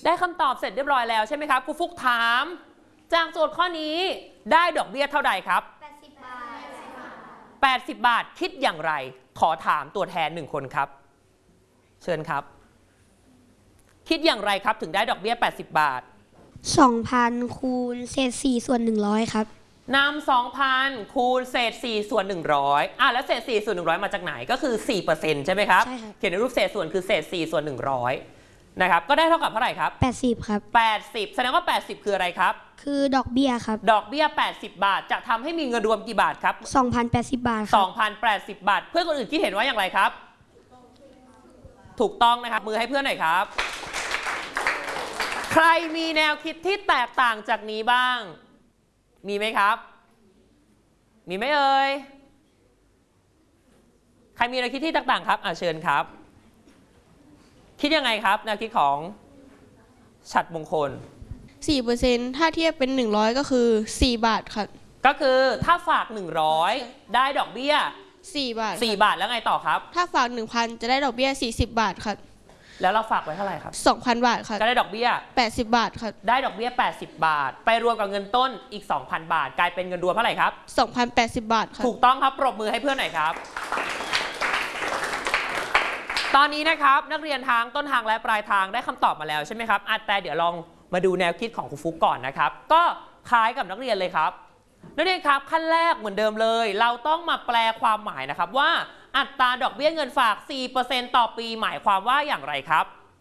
ได้คำตอบเสร็จเรียบร้อยแล้วใช่ไหมครับครูฟุกถามจากโจทย์ข้อนี้ได้ดอกเบี้ยเท่าใดครับ80 บาท80 บาทคิดอย่างไรขอถามตัวแทน1 คนครับเชิญครับคิดอย่างไรครับถึงได้ดอกเบี้ย80 บาท 2,000 คูณเศษ4ส่วน100ครับนำ 2,000 คูณเศษ4ส่วน100แล้วเศษ4ส่วน100มาจากไหนก็คือ 4% ใช่ไหมครับใช่ครับเขียนในรูปเศษส่วนคือเศษ4ส่วน100นะครับก็ได้เท่ากับเท่าไหร่ครับ 80ครับ 80แสดงว่า80คืออะไรครับคือดอกเบี้ยครับดอกเบี้ย80 บาทจะทำให้มีเงินรวมกี่บาทครับ 2,080 บาทครับ 2,080 บาทเพื่อนคนอื่นคิดเห็นว่าอย่างไรครับถูกต้องนะครับมือให้เพื่อนหน่อยครับใครมีแนวคิดที่แตกต่างจากนี้บ้างมีไหมครับมีไหมเอ่ยใครมีแนวคิดที่แตกต่างครับเชิญครับคิดยังไงครับแนวคิดของฉัตรมงคล 4% ถ้าเทียบเป็น100ก็คือ4 บาทครับก็คือถ้าฝาก100ได้ดอกเบี้ย 4 บาท 4 บาทแล้วไงต่อครับถ้าฝาก 1,000 จะได้ดอกเบี้ย40 บาทครับแล้วเราฝากไว้เท่าไหร่ครับ 2,000 บาทครับก็ได้ดอกเบี้ย 80 บาทครับได้ดอกเบี้ย80 บาทไปรวมกับเงินต้นอีก 2,000 บาทกลายเป็นเงินรวมเท่าไหร่ครับ 2,080 บาทครับถูกต้องครับปรบมือให้เพื่อนหน่อยครับตอนนี้นะครับนักเรียนทางต้นทางและปลายทางได้คำตอบมาแล้วใช่ไหมครับแต่เดี๋ยวลองมาดูแนวคิดของครูฟุกก่อนนะครับก็คล้ายกับนักเรียนเลยครับนักเรียนครับขั้นแรกเหมือนเดิมเลยเราต้องมาแปลความหมายนะครับว่าอัตราดอกเบี้ยเงินฝาก 4% ต่อปีหมายความว่าอย่างไรครับ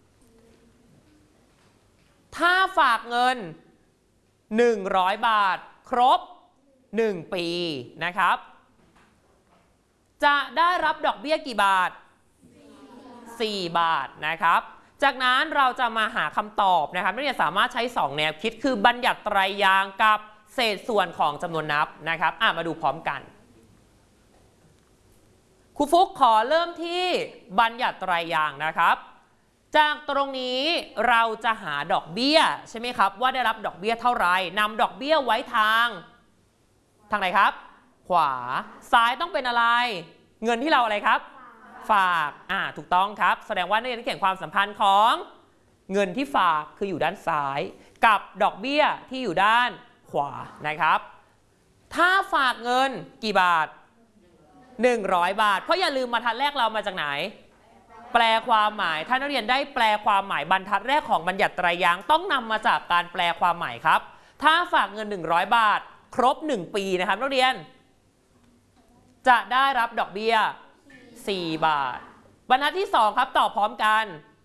ถ้าฝากเงิน100 บาทครบ1 ปีนะครับจะได้รับดอกเบี้ยกี่บาท4 บาทนะครับจากนั้นเราจะมาหาคำตอบนะครับนักเรียนสามารถใช้2 แนวคิดคือบัญญัติไตรยางค์กับเศษส่วนของจำนวนนับนะครับมาดูพร้อมกันครูฟุกขอเริ่มที่บัญญัติไตรยางค์นะครับจากตรงนี้เราจะหาดอกเบี้ยใช่ไหมครับว่าได้รับดอกเบี้ยเท่าไหร่นำดอกเบี้ยไว้ทางไหนครับขวาซ้ายต้องเป็นอะไรเงินที่เราอะไรครับฝากถูกต้องครับแสดงว่านักเรียนเห็นความสัมพันธ์ของเงินที่ฝากคืออยู่ด้านซ้ายกับดอกเบี้ยที่อยู่ด้านขวานะครับถ้าฝากเงินกี่บาท100 บาทเพราะอย่าลืมบรรทัดแรกเรามาจากไหนแปลความหมายถ้านักเรียนได้แปลความหมายบรรทัดแรกของบัญญัติไตรยางค์ต้องนำมาจากการแปลความหมายครับถ้าฝากเงิน100 บาทครบ1 ปีนะครับนักเรียนจะได้รับดอกเบี้ย4 บาทบรรทัดที่2ครับตอบพร้อมกัน